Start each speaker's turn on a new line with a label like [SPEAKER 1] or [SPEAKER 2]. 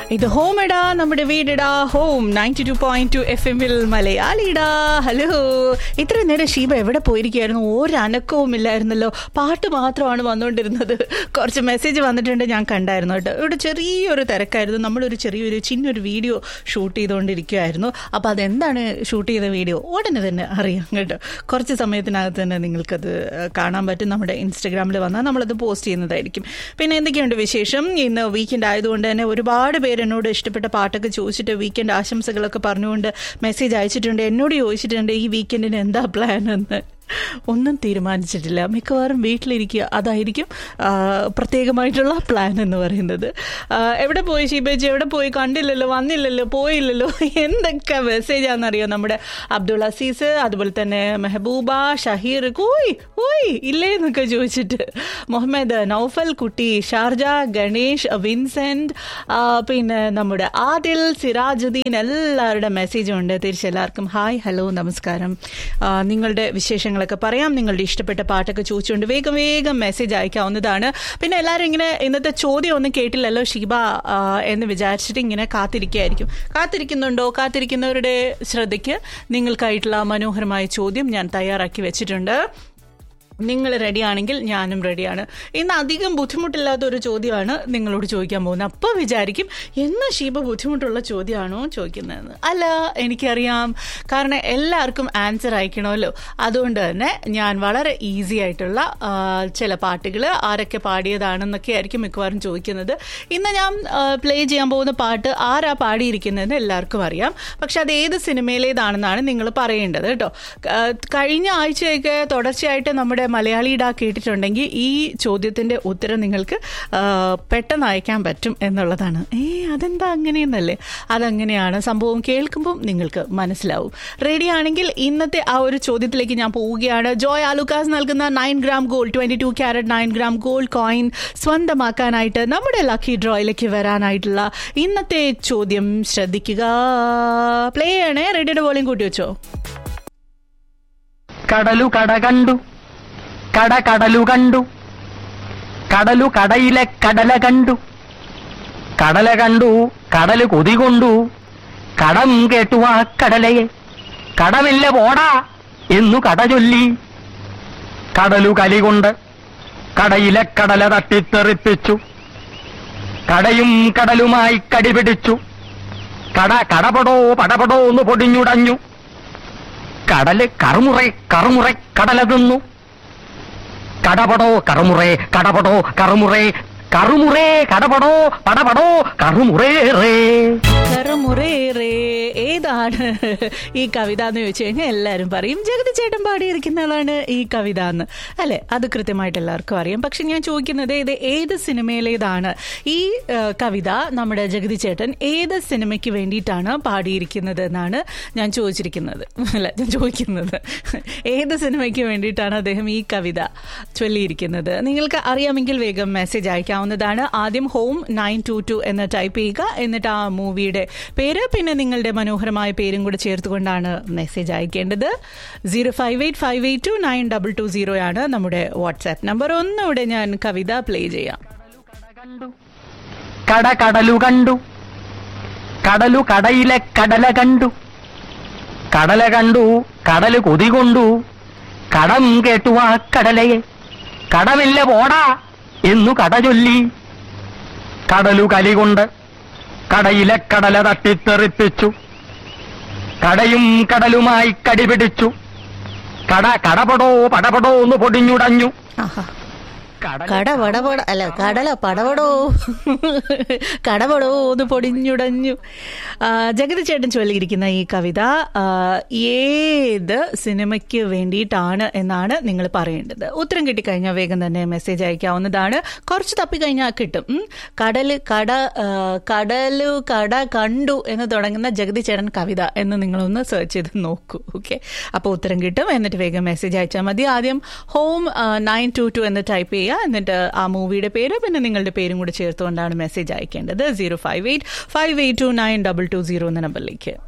[SPEAKER 1] ഇത് ഹോമിടാ, നമ്മുടെ വീടിടാ, home 92.2 FM മലയാളിടാ. Hello, ഇത്ര നേരം ഷീബ എവിടെ പോയിരിക്കുകയായിരുന്നു? ഒരനക്കവും ഇല്ലായിരുന്നല്ലോ, പാട്ട് മാത്രമാണ് വന്നുകൊണ്ടിരുന്നത്. കുറച്ച് മെസ്സേജ് വന്നിട്ടുണ്ട്, ഞാൻ കണ്ടായിരുന്നു കേട്ടോ. ഇവിടെ ചെറിയൊരു തിരക്കായിരുന്നു. നമ്മളൊരു ചിന്നൊരു വീഡിയോ ഷൂട്ട് ചെയ്തുകൊണ്ടിരിക്കുകയായിരുന്നു. അപ്പോൾ അതെന്താണ് ഷൂട്ട് ചെയ്ത വീഡിയോ ഉടനെ തന്നെ അറിയാം കേട്ടോ. കുറച്ച് സമയത്തിനകത്ത് തന്നെ നിങ്ങൾക്കത് കാണാൻ പറ്റും. നമ്മുടെ ഇൻസ്റ്റഗ്രാമിൽ വന്നാൽ നമ്മളത് പോസ്റ്റ് ചെയ്യുന്നതായിരിക്കും. പിന്നെ എന്തൊക്കെയുണ്ട് വിശേഷം? ഇന്ന് വീക്കെൻഡ് ആയതുകൊണ്ട് തന്നെ ഒരുപാട് പേര് എന്നോട് ഇഷ്ടപ്പെട്ട പാട്ടൊക്കെ ചോദിച്ചിട്ട് വീക്കെൻഡ് ആശംസകളൊക്കെ പറഞ്ഞുകൊണ്ട് മെസ്സേജ് അയച്ചിട്ടുണ്ട്. എന്നോട് ചോദിച്ചിട്ടുണ്ട് ഈ വീക്കെൻഡിന് എന്താ പ്ലാൻ എന്ന്. ഒന്നും തീരുമാനിച്ചിട്ടില്ല, മിക്കവാറും വീട്ടിലിരിക്കുക, അതായിരിക്കും പ്രത്യേകമായിട്ടുള്ള പ്ലാൻ എന്ന് പറയുന്നത്. എവിടെ പോയി ഷീബേജി, എവിടെ പോയി? കണ്ടില്ലല്ലോ, വന്നില്ലല്ലോ, പോയില്ലല്ലോ. എന്തൊക്കെ മെസ്സേജാണെന്നറിയോ? നമ്മുടെ അബ്ദുൾ അസീസ്, അതുപോലെ തന്നെ മെഹബൂബ, ഷഹീർ, ഓയ് ഇല്ലേ എന്നൊക്കെ ചോദിച്ചിട്ട്, മുഹമ്മദ്, നൗഫൽ കുട്ടി, ഷാർജ, ഗണേഷ്, വിൻസെന്റ്, പിന്നെ നമ്മുടെ ആദിൽ, സിറാജുദ്ദീൻ, എല്ലാവരുടെ മെസ്സേജും ഉണ്ട്. തിരിച്ചെല്ലാവർക്കും ഹായ്, ഹലോ, നമസ്കാരം. നിങ്ങളുടെ വിശേഷങ്ങൾ പറയാം. നിങ്ങളുടെ ഇഷ്ടപ്പെട്ട പാട്ടൊക്കെ ചോദിച്ചുകൊണ്ട് വേഗം മെസ്സേജ് അയക്കാവുന്നതാണ്. പിന്നെ എല്ലാവരും ഇങ്ങനെ ഇന്നത്തെ ചോദ്യം ഒന്നും കേട്ടില്ലല്ലോ ഷീബ എന്ന് വിചാരിച്ചിട്ട് ഇങ്ങനെ കാത്തിരിക്കുന്നുണ്ടോ? കാത്തിരിക്കുന്നവരുടെ ശ്രദ്ധയ്ക്ക് നിങ്ങൾക്കായിട്ടുള്ള മനോഹരമായ ചോദ്യം ഞാൻ തയ്യാറാക്കി വെച്ചിട്ടുണ്ട്. നിങ്ങൾ റെഡിയാണെങ്കിൽ ഞാനും റെഡിയാണ്. ഇന്ന് അധികം ബുദ്ധിമുട്ടില്ലാത്തൊരു ചോദ്യമാണ് നിങ്ങളോട് ചോദിക്കാൻ പോകുന്നത്. അപ്പോൾ വിചാരിക്കും, എന്ന് ഷീബ ബുദ്ധിമുട്ടുള്ള ചോദ്യമാണോ ചോദിക്കുന്നതെന്ന്. അല്ല, എനിക്കറിയാം, കാരണം എല്ലാവർക്കും ആൻസർ അയക്കണമല്ലോ. അതുകൊണ്ട് തന്നെ ഞാൻ വളരെ ഈസി ആയിട്ടുള്ള ചില പാട്ടുകൾ ആരൊക്കെ പാടിയതാണെന്നൊക്കെ ആയിരിക്കും മിക്കവാറും ചോദിക്കുന്നത്. ഇന്ന് ഞാൻ പ്ലേ ചെയ്യാൻ പോകുന്ന പാട്ട് ആരാ പാടിയിരിക്കുന്നതെന്ന് എല്ലാവർക്കും അറിയാം. പക്ഷെ അത് ഏത് സിനിമയിലേതാണെന്നാണ് നിങ്ങൾ പറയേണ്ടത് കേട്ടോ. കഴിഞ്ഞ ആഴ്ചയൊക്കെ തുടർച്ചയായിട്ട് നമ്മുടെ മലയാളിയിടാ കേട്ടിട്ടുണ്ടെങ്കിൽ ഈ ചോദ്യത്തിന്റെ ഉത്തരം നിങ്ങൾക്ക് പെട്ടെന്ന് അയക്കാൻ പറ്റും എന്നുള്ളതാണ്. അതെന്താ അങ്ങനെയെന്നല്ലേ? അതങ്ങനെയാണ് സംഭവം. കേൾക്കുമ്പോൾ നിങ്ങൾക്ക് മനസ്സിലാവും. റെഡിയാണെങ്കിൽ ഇന്നത്തെ ആ ഒരു ചോദ്യത്തിലേക്ക് ഞാൻ പോവുകയാണ്. ജോയ് ആലുക്കാസ് നൽകുന്ന 9 gram gold 22 carrot 9 gram gold coin സ്വന്തമാക്കാനായിട്ട് നമ്മുടെ ലക്കി ഡ്രോയിലേക്ക് വരാനായിട്ടുള്ള ഇന്നത്തെ ചോദ്യം ശ്രദ്ധിക്കുക. പ്ലേ ചെയ്യണേ. റെഡിയുടെ വോളിയം കൂട്ടി വെച്ചോ.
[SPEAKER 2] കടലു കട കണ്ടു, കടലു കണ്ടു, കടലു കടയിലെ കടല കണ്ടു, കടല കണ്ടു, കടല് കൊതി കൊണ്ടു, കടം കേട്ടു ആ കടലയെ, കടമില്ല പോടാ എന്നു കട ചൊല്ലി, കടലു കലി കൊണ്ട് കടയിലെ കടല തട്ടിത്തെറിപ്പിച്ചു, കടയും കടലുമായി കടിപിടിച്ചു, കടപടോ പടപടോ എന്ന് പൊടിഞ്ഞുടഞ്ഞു, കടല് കറുമുറേ കടല തിന്നു, കടപടോ കറുമുറേ കടപടോ കറുമുറേ കടപടോ പടപടോ കറുമുറേറേ.
[SPEAKER 1] ഏതാണ് ഈ കവിത എന്ന് ചോദിച്ചു കഴിഞ്ഞാൽ എല്ലാവരും പറയും ജഗതി ചേട്ടൻ പാടിയിരിക്കുന്നതാണ് ഈ കവിത എന്ന്, അല്ലെ? അത് കൃത്യമായിട്ട് എല്ലാവർക്കും അറിയാം. പക്ഷെ ഞാൻ ചോദിക്കുന്നത് ഇത് ഏത് സിനിമയിലേതാണ് ഈ കവിത? നമ്മുടെ ജഗതി ചേട്ടൻ ഏത് സിനിമയ്ക്ക് വേണ്ടിയിട്ടാണ് പാടിയിരിക്കുന്നത് എന്നാണ് ഞാൻ ചോദിച്ചിരിക്കുന്നത്. ഞാൻ ചോദിക്കുന്നത് ഏത് സിനിമയ്ക്ക് വേണ്ടിയിട്ടാണ് അദ്ദേഹം ഈ കവിത ചൊല്ലിയിരിക്കുന്നത്? നിങ്ങൾക്ക് അറിയാമെങ്കിൽ വേഗം മെസ്സേജ് അയക്കാവുന്നതാണ്. ആദ്യം ഹോം 922 എന്ന് ടൈപ്പ് ചെയ്യുക. എന്നിട്ട് ആ മൂവിയുടെ പേര് പിന്നെ നിങ്ങളുടെ മനോഹരമായ പേരും കൂടെ ചേർത്തുകൊണ്ടാണ് മെസ്സേജ് അയക്കേണ്ടത്. 0585829220 ആണ് നമ്മുടെ വാട്സാപ്പ് നമ്പർ. ഒന്നുകൂടെ ഞാൻ കവിത പ്ലേ ചെയ്യാം.
[SPEAKER 2] കടലു കണ്ടു, കടലു കടയിലെ കടല കണ്ടു, കടല കണ്ടു, കടല് കൊതി കൊണ്ടു, കടം കേട്ടു ആ കടലയെ, കടമില്ല പോടാ എന്നു കട ചൊല്ലി, കടലു കലി കൊണ്ട് കടയിലെ കടല തട്ടിത്തെറിപ്പിച്ചു, കടയും കടലുമായി കടിപിടിച്ചു, കടപടോ പടപടോ എന്ന് പൊടിഞ്ഞുടഞ്ഞു,
[SPEAKER 1] കടപടോ ഒന്ന് പൊടിഞ്ഞുടഞ്ഞു. ജഗതി ചേട്ടൻ ചൊല്ലിയിരിക്കുന്ന ഈ കവിത ഏത് സിനിമയ്ക്ക് വേണ്ടിയിട്ടാണ് എന്നാണ് നിങ്ങൾ പറയേണ്ടത്. ഉത്തരം കിട്ടിക്കഴിഞ്ഞാൽ വേഗം തന്നെ മെസ്സേജ് അയക്കാവുന്നതാണ്. കുറച്ച് തപ്പിക്കഴിഞ്ഞാൽ കിട്ടും. കടലു കട കണ്ടു എന്ന് തുടങ്ങുന്ന ജഗതി ചേട്ടൻ കവിത എന്ന് നിങ്ങളൊന്ന് സെർച്ച് ചെയ്ത് നോക്കൂ. ഓക്കെ, അപ്പോൾ ഉത്തരം കിട്ടും. എന്നിട്ട് വേഗം മെസ്സേജ് അയച്ചാൽ മതി. ആദ്യം ഹോം 922 എന്ന് ടൈപ്പ് ചെയ്യുക. എന്നിട്ട് ആ മൂവിയുടെ പേര് പിന്നെ നിങ്ങളുടെ പേരും കൂടെ ചേർത്തുകൊണ്ടാണ് മെസ്സേജ് അയക്കേണ്ടത്. 0585829220 എന്ന നമ്പറിലേക്ക്.